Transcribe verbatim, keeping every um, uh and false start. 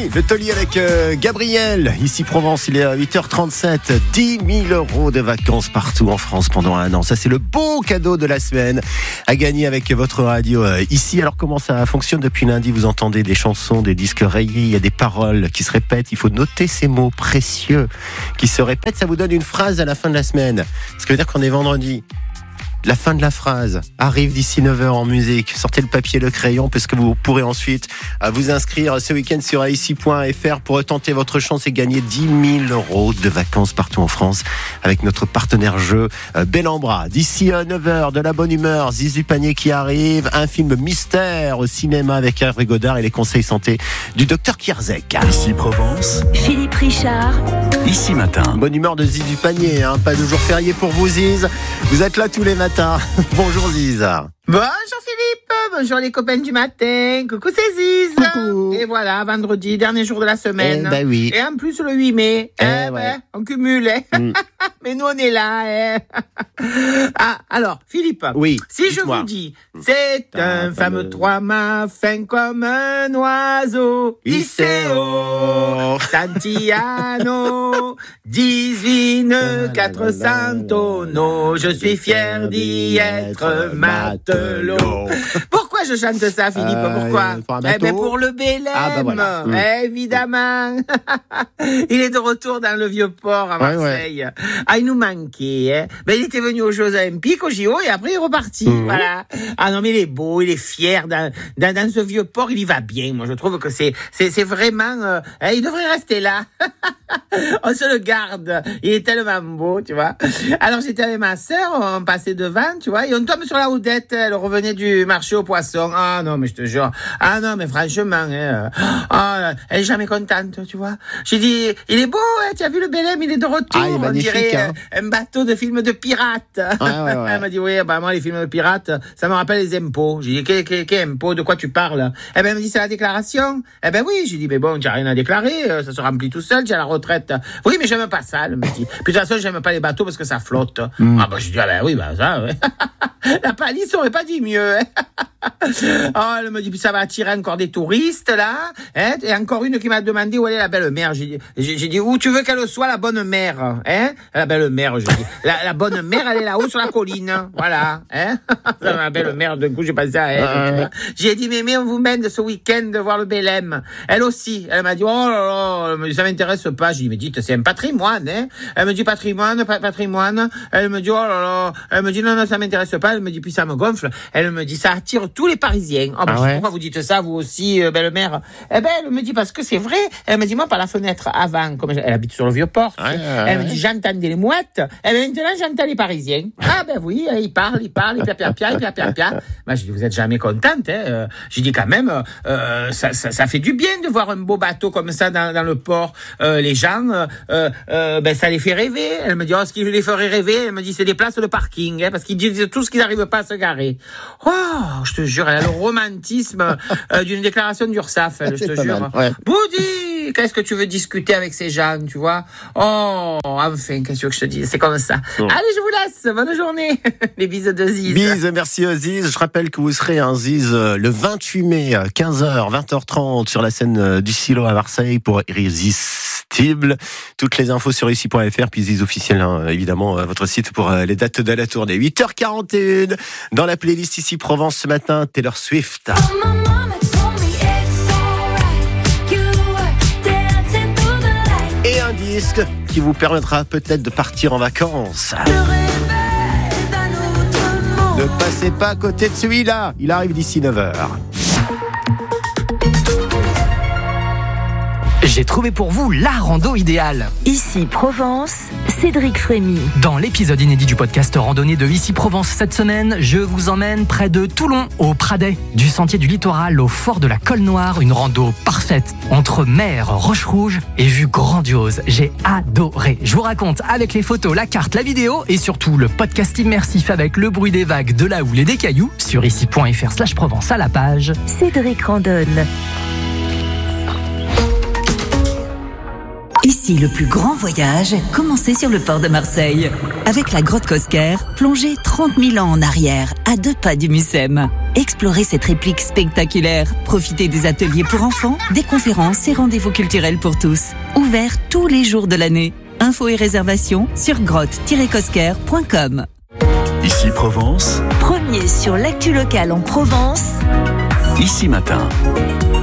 Toli, le Toli avec euh, Gabriel. Ici Provence, il est à huit heures trente-sept. dix mille euros de vacances partout en France pendant un an. Ça, c'est le beau cadeau de la semaine à gagner avec votre radio euh, ici. Alors, comment ça fonctionne depuis lundi? Vous entendez des chansons, des disques rayés. Il y a des paroles qui se répètent. Il faut noter ces mots précieux qui se répètent. Ça vous donne une phrase à la fin de la semaine. Ce qui veut dire qu'on est vendredi. La fin de la phrase arrive d'ici neuf heures en musique. Sortez le papier et le crayon parce que vous pourrez ensuite vous inscrire ce week-end sur a ici point f r pour tenter votre chance et gagner dix mille euros de vacances partout en France avec notre partenaire jeu Bel en Bras. D'ici neuf heures, de la bonne humeur, Ziz du panier qui arrive, un film mystère au cinéma avec Hervé Godard et les conseils santé du docteur Kierzek. Ici Provence, Philippe Richard. Ici Matin. Bonne humeur de Ziz du panier, hein. Pas de jour férié pour vous Ziz. Vous êtes là tous les matins. Bonjour Ziz. Bonjour Philippe, bonjour les copains du matin, coucou c'est Ziz. Coucou. Et voilà, vendredi, dernier jour de la semaine. Eh ben oui. Et en plus le huit mai, Eh eh ouais. ben, on cumule. Hein. Mm. Mais nous on est là. Hein. Ah, alors Philippe, oui, si je dites-moi. vous dis, c'est un fameux trois mâts fin comme un oiseau, Iseo, Santillano, dix-huit nœuds, quatre cents tonneaux, je suis fier d'y être matelot. Pourquoi je chante ça, Philippe? Euh, Pourquoi? pour un Eh ben bateau. pour le Bélème. Ah, bah voilà. Mm. Évidemment. Il est de retour dans le Vieux-Port à Ouais, Marseille. Ah, il nous manquait. Hein. Ben, il était venu aux Jeux Olympiques, au J O, et après il est reparti. Mm. Voilà. Ah non, mais il est beau, il est fier. Dans, dans, dans ce Vieux-Port, il y va bien. Moi, je trouve que c'est, c'est, c'est vraiment... Euh, hein, il devrait rester là. On se le garde. Il est tellement beau, tu vois. Alors, j'étais avec ma sœur, on passait devant, tu vois, et on tombe sur la Houdette. Elle revenait du marché aux poissons. Ah non, mais je te jure. Ah non, mais franchement, hein, ah, elle est jamais contente, tu vois. J'ai dit, il est beau, hein, tu as vu le Bélème, il est de retour. Ah, il est magnifique, on dirait hein. euh, un bateau de film de pirates. Ouais, ouais, ouais. Elle m'a dit, oui, bah, moi, les films de pirates, ça me rappelle les impôts. J'ai dit, quel, quel, quel impôt, de quoi tu parles? Eh ben, elle me dit, c'est la déclaration. Eh ben oui, j'ai dit, mais bon, tu n'as rien à déclarer, ça se remplit tout seul, tu as la retraite. Oui, mais j'aime pas ça, elle me dit. Puis de toute façon, j'aime pas les bateaux parce que ça flotte. Mm. Ah, bah, j'ai dit, ah ben oui, bah, ça, ouais. La palisse aurait pas dit mieux, hein. Oh, elle me dit, puis ça va attirer encore des touristes, là, hein. Et encore une qui m'a demandé où elle est la belle-mère. J'ai dit, j'ai, j'ai dit, où tu veux qu'elle soit, la bonne mère, hein? La belle-mère, je dis. La, la bonne mère, elle est là-haut sur la colline. Voilà, hein? La belle-mère, d'un coup, j'ai pensé à elle. Euh... J'ai dit, mais, mais on vous mène ce week-end de voir le Bélème. Elle aussi. Elle m'a dit, oh là là, ça m'intéresse pas. J'ai dit, mais dites, c'est un patrimoine, hein? Elle me dit, patrimoine, patrimoine. Elle me dit, oh là là. Elle me dit, non, non, ça m'intéresse pas. Elle me dit, puis ça me gonfle. Elle me dit, ça attire tous les Parisiens. Oh, ben, ah ouais. Pourquoi vous dites ça, vous aussi, euh, belle-mère? Eh ben, elle me dit, parce que c'est vrai. Elle me dit, moi, par la fenêtre, avant, comme elle habite sur le Vieux-Port, ouais, ouais, elle ouais. me dit, j'entendais les mouettes. Et ben, maintenant, j'entends les Parisiens. Ah, ben oui, ils parlent, ils parlent, ils pia, pia, pia, pia, pia, pia. Ben, je dis, vous êtes jamais contente, hein? J'ai dit, quand même, euh, ça, ça, ça fait du bien de voir un beau bateau comme ça dans, dans le port. Euh, les gens, euh, euh, ben, ça les fait rêver. Elle me dit, oh, ce qui les ferait rêver, elle me dit, c'est des places de parking, hein, parce qu'ils disent tout ce qu'ils n'arrivent pas à se garer. Oh, je te jure, elle a le romantisme euh, d'une déclaration d'Ursaf, elle, je te jure. Ouais. Boudi, qu'est-ce que tu veux discuter avec ces gens, tu vois? Oh, enfin, qu'est-ce que je te dis? C'est comme ça. Oh. Allez, je vous laisse. Bonne journée. Les bises de Ziz. Bises, merci Ziz. Je rappelle que vous serez un Ziz le vingt-huit mai, quinze heures, vingt heures trente sur la scène du Silo à Marseille pour Irrésistible. Toutes les infos sur ici point f r, puis Ziz officiel, hein, évidemment, votre site pour les dates de la tournée. huit heures quarante et une dans la playlist ici Provence ce matin, Taylor Swift. Et un disque qui vous permettra peut-être de partir en vacances. Ne passez pas à côté de celui-là, il arrive d'ici neuf heures. J'ai trouvé pour vous la rando idéale. Ici Provence, Cédric Frémy. Dans l'épisode inédit du podcast randonnée de Ici Provence cette semaine, je vous emmène près de Toulon, au Pradet. Du sentier du littoral au fort de la Colle Noire, une rando parfaite entre mer, roche rouge et vue grandiose. J'ai adoré. Je vous raconte avec les photos, la carte, la vidéo et surtout le podcast immersif avec le bruit des vagues, de la houle et des cailloux sur ici point f r slash Provence à la page Cédric randonne. Ici Ici, le plus grand voyage, commencez sur le port de Marseille. Avec la grotte Cosquer, plongez trente mille ans en arrière, à deux pas du Mucem. Explorez cette réplique spectaculaire. Profitez des ateliers pour enfants, des conférences et rendez-vous culturels pour tous. Ouverts tous les jours de l'année. Infos et réservations sur grotte tiret cosquer point com. Ici Provence, Premier sur l'actu locale en Provence. Ici Matin.